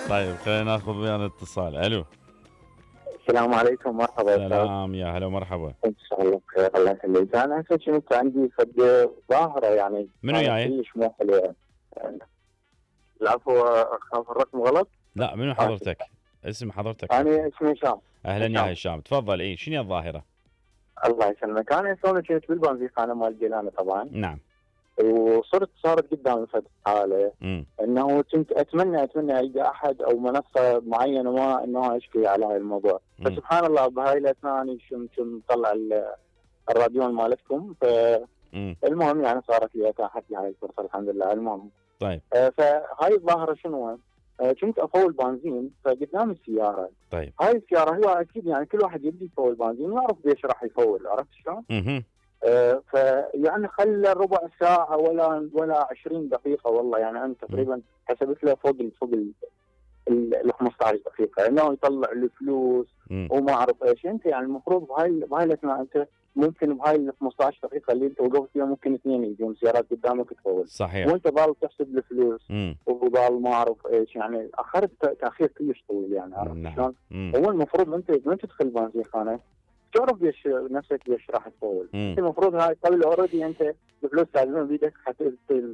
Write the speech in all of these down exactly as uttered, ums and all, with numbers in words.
طيب خلينا ناخذ ويانا اتصال. الو. السلام عليكم، مرحبا يا استاذ. سلام، يا هلا ومرحبا. ان شاء الله بخير، الله يخليك. انا هسه كنت عندي فد ظاهره يعني منو كانت جاي؟ كلش مو حلوه. العفو، اخاف الرقم غلط. لا، منو آسف. حضرتك؟ اسم حضرتك عفوا. انا اسمي هشام. اهلا هشام. يا هشام، تفضل. اي شنو الظاهره؟ الله يسلمك. انا هسه كنت بالبنزيخانه مال جيلانه طبعا، نعم. وصرت صارت قدامي فد حاله امم انه كنت اتمنى اتمنى القى احد او منصه معينه ما انه اشكي على هاي الموضوع. امم فسبحان الله بهاي الاثناء انا كنت مطلع ال- الراديو مالتكم. ف امم المهم يعني صارت لي اتاحت لي هاي الفرصه الحمد لله. المهم طيب. آه فهاي الظاهره شنو؟ آه كنت افول بنزين فقدام السياره. طيب. هاي السياره هو اكيد يعني كل واحد يبي يفول بنزين ويعرف ليش راح يفول، عرفت شلون؟ اها. آه فيعني خلى ربع ساعه ولا ولا عشرين دقيقه، والله يعني انا تقريبا حسبت له فوق ال فوق ال ال خمسطعش دقيقه انه يطلع الفلوس امم وما اعرف ايش. انت يعني المفروض بهاي بهاي الاثناء انت ممكن بهاي ال خمسطعش دقيقه اللي انت وقفت فيها ممكن اثنين يجون سيارات قدامك تفول، صحيح. وانت ضال تحسب الفلوس امم وضال ما اعرف ايش. يعني اخرت تاخير كلش طويل يعني، عرفت نعم. شلون؟ امم هو المفروض انت من تدخل بنزينخانه تعرف ليش نفسك ليش راح تفول. انت امم المفروض هاي قبل اوريدي انت الفلوس تعزمها بيدك حتى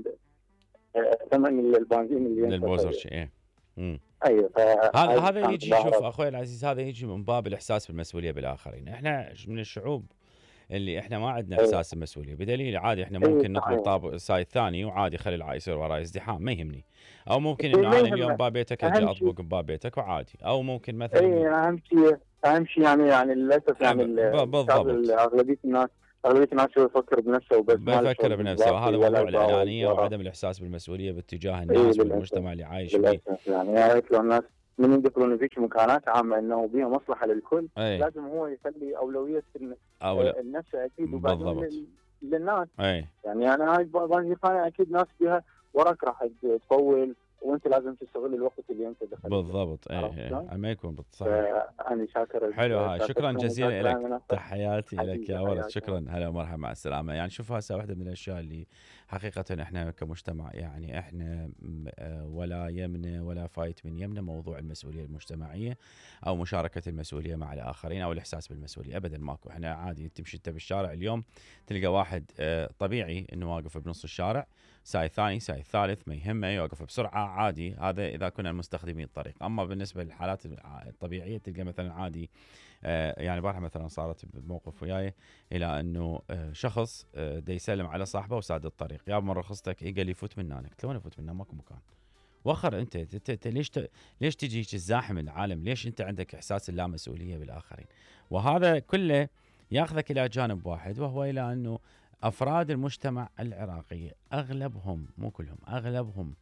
ثمن البنزين اللي انت للبوزر شيء. ايه. امم ايوه. هذا فهاي هذا كانت يجي، شوف ظاهره. اخوي العزيز، هذا يجي من باب الاحساس بالمسؤوليه بالاخرين. احنا من الشعوب اللي احنا ما عندنا ايوه احساس بالمسؤوليه، بدليل عادي احنا ايوه ممكن نطلب صحيح. طاب سايد ثاني وعادي خلي العائله يصير وراي ازدحام ما يهمني، او ممكن شيء انه ما انا اليوم يهمه. باب بيتك اجي اهم شيء اطبق بباب بيتك وعادي، او ممكن مثلا اي اهم شيء اهم شيء يعني يعني للاسف يعني ب- ب- الاستاذ بالضبط اغلبيه الناس اغلبيه الناس هو يفكر بنفسه وبس، ما له بفكر شغل بنفسه، بالباقي وهذا ولا موضوع يباوع الانانيه ورا. وعدم الاحساس بالمسؤوليه باتجاه اي الناس للاسف والمجتمع اللي عايش فيه. للاسف يعني يا ريت لو الناس من يدخلون فيك مكانات عامه انه بيها مصلحه للكل اي. لازم هو يخلي اولويه الن- او لا. آه، النفس اكيد، وبعدين بالضبط. لل- للناس. اي. يعني انا هاي بنزيخانه اكيد ناس فيها وراك راح تطول، وانت لازم تستغل الوقت اللي انت دخلت له، بالضبط. اي عرفت اي شلون؟ ما يكون صحيح. فانا شاكر حلو، هاي شكرا شاكركم جزيلا وشاكر لك، المنصه. تحياتي لك حبيبي يا ولد، حياك الله. شكرا، هلا ومرحبا، مع السلامه. يعني شوف هسه واحده من الاشياء اللي حقيقه احنا كمجتمع يعني احنا م- آه، ولا يمنا ولا فايت من يمنا موضوع المسؤوليه المجتمعيه او مشاركه المسؤوليه مع الاخرين او الاحساس بالمسؤوليه، ابدا ماكو. احنا عادي تمشي انت بالشارع اليوم تلقى واحد آه، طبيعي انه واقف بنص الشارع، ساي ثاني ساي ثالث ما يهمه، يوقف بسرعه عادي، هذا اذا كنا مستخدمين الطريق. اما بالنسبه للحالات الع- الطبيعيه تلقى مثلا عادي آه، يعني بارحه مثلا صارت بموقف وياي الى انه آه، شخص آه، دا يسلم على صاحبه وساد الطريق، يا من رخصتك؟ إيه قال لي فوت من هنا. قلت له وين افوت من هنا؟ ماكو مكان. وخر انت انت, انت ليش ت... ليش تجي تزاحم العالم؟ ليش انت عندك احساس اللامسؤوليه بالاخرين؟ وهذا كله ياخذك الى جانب واحد، وهو الى انه افراد المجتمع العراقي اغلبهم مو كلهم اغلبهم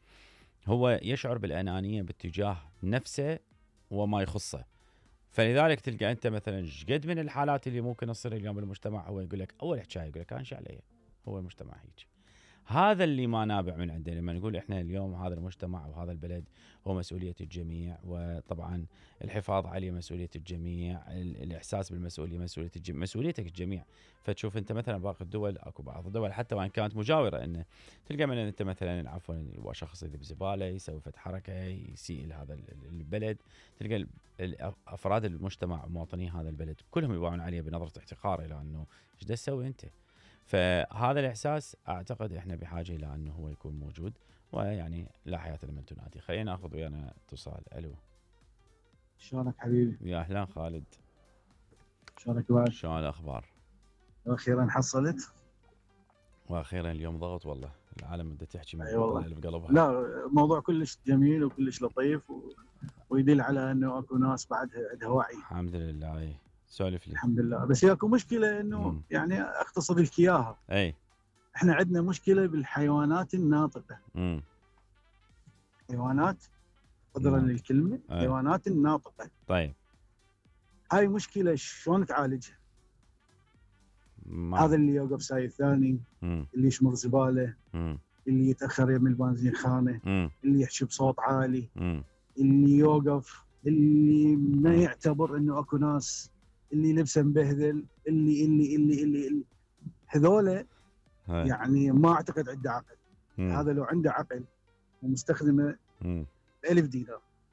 هو يشعر بالانانيه باتجاه نفسه وما يخصه. فلذلك تلقى انت مثلا قد من الحالات اللي ممكن تصير اليوم بالمجتمع، هو يقول لك اول حكايه يقول لك انا شو علي، هو المجتمع هيك. هذا اللي ما نابع من عندنا. لما نقول احنا اليوم هذا المجتمع وهذا البلد هو مسؤوليه الجميع، وطبعا الحفاظ عليه مسؤوليه الجميع، ال- الاحساس بالمسؤوليه مسؤوليه الجميع، مسؤوليتك الجميع. فتشوف انت مثلا باقي الدول، اكو بعض الدول حتى وان كانت مجاوره، انه تلقى من انت مثلا عفوا شخص يذب زباله يسوي فد حركه يسيء لهذا ال- ال- البلد، تلقى ال- ال- افراد المجتمع ومواطني هذا البلد كلهم يباعون عليه بنظره احتقار، الى انه ايش دا تسوي انت؟ فهذا الإحساس أعتقد إحنا بحاجة إلى أنه هو يكون موجود، ويعني لا حياة لمن تنادي. خلينا ناخذ ويانا اتصال. ألو. شلونك حبيبي؟ يا أهلا خالد، شلونك بعد؟ شلون الأخبار؟ اخيرا حصلت؟ وأخيرا اليوم ضغط والله، العالم بدها تحكي من اي والله. اللي بقلبها. لا موضوع كلش جميل وكلش لطيف و... ويدل على انه اكو ناس بعدها عندها وعي. الحمد لله. أي سولف لي. الحمد لله. بس هي اكو مشكله انه مم. يعني اختصر لك اياها. أي. احنا عندنا مشكله بالحيوانات الناطقه. امم حيوانات، قدرا نعم. للكلمه، أي. حيوانات الناطقه. طيب. هاي مشكله شلون تعالجها؟ ما. هذا اللي يوقف ساي الثاني، امم اللي يشمر زباله، امم اللي يتاخر يم البنزين خانه، امم اللي يحكي بصوت عالي، امم اللي يوقف، اللي ما مم. يعتبر انه اكو ناس، اللي لبسه مبهذل، اللي اللي اللي اللي, اللي. هذول هاي. يعني ما اعتقد عنده عقل. مم. هذا لو عنده عقل ومستخدمه مم. ألف دينار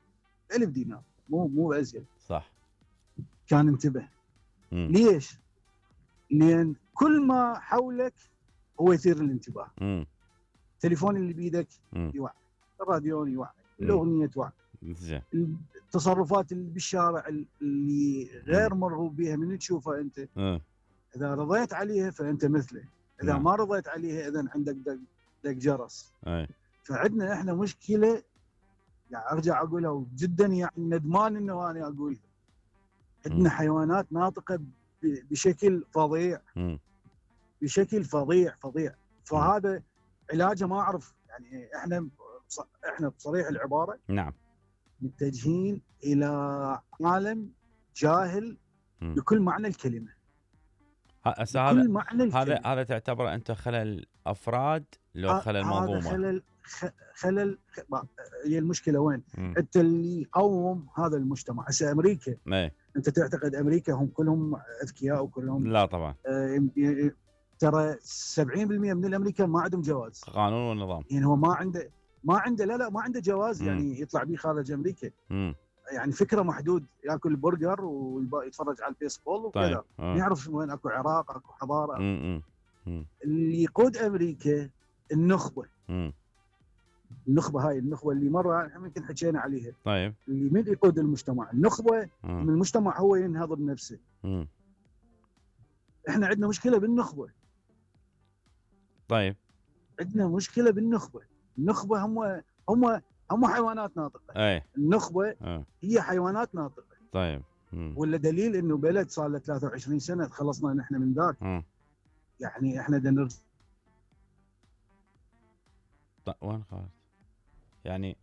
ألف دينار مو مو أزيد. صح. كان انتبه. مم. ليش؟ لأن كل ما حولك هو يثير الانتباه. مم. التليفون اللي بيدك مم. يوعي، الراديو يوعي، مم. الأغنية توعي، زين. التصرفات اللي بالشارع اللي غير مرغوب بها من تشوفها أنت، مم. إذا رضيت عليها فأنت مثله، إذا نعم. ما رضيت عليها إذا عندك دق دق جرس. أي. فعندنا إحنا مشكلة، يعني أرجع أقولها وجدا يعني ندمان إنه أنا أقولها، عندنا حيوانات ناطقة ب- بشكل فظيع، مم. بشكل فظيع فظيع. فهذا علاجه ما أعرف، يعني إحنا بص- إحنا بصريح العبارة نعم. متجهين إلى عالم جاهل مم. بكل معنى الكلمة، هسه هذا بكل معنى هذا الكلمة. هذا تعتبره انت خلل افراد لو ه- خلل هذا منظومه؟ خلل خ- خلل خ- ما- هي المشكلة وين؟ مم. انت اللي يقوم هذا المجتمع. هسه امريكا، ايه. انت تعتقد امريكا هم كلهم اذكياء وكلهم لا طبعا. آه، يم- ي- ترى سبعين بالمئة من الامريكان ما عندهم جواز، قانون ونظام. يعني هو ما عنده ما عنده لا لا ما عنده جواز مم. يعني يطلع به خارج امريكا. مم. يعني فكره محدود، ياكل برجر ويتفرج على البيسبول وكذا. طيب. ما آه. يعرف وين اكو عراق، اكو حضاره. مم. مم. مم. اللي يقود امريكا النخبه، مم. النخبه هاي النخبه اللي مره احنا يمكن حكينا عليها، طيب. اللي من يقود المجتمع النخبه مم. من المجتمع هو ينهض بنفسه. مم. احنا عندنا مشكله بالنخبه، طيب. عندنا مشكله بالنخبه. النخبه هم هم هم حيوانات ناطقه. اي. النخبه آه. هي حيوانات ناطقه. طيب. مم. ولا دليل انه بلد صار له ثلاثة وعشرين سنه تخلصنا نحن من ذاك. مم. يعني احنا بدنا نرجع. طيب وين خالد؟ يعني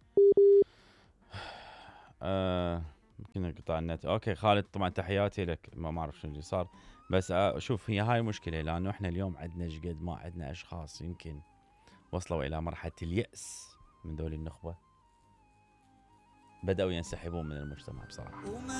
آه يمكن قطع النت. اوكي خالد، طبعا تحياتي لك. ما ما اعرف شو اللي صار، بس آه شوف هي هاي المشكله، لانه احنا اليوم عندنا شقد ما عندنا اشخاص يمكن وصلوا الى مرحله اليأس من ذول النخبه، بدأوا ينسحبون من المجتمع بصراحه.